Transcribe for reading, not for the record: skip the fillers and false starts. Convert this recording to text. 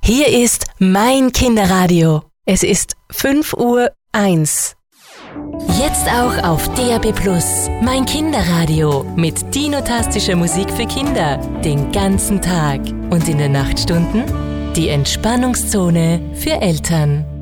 Hier ist mein Kinderradio. Es ist 5:01 Uhr. Jetzt auch auf DAB+. Mein Kinderradio mit dinotastischer Musik für Kinder den ganzen Tag. Und in den Nachtstunden die Entspannungszone für Eltern.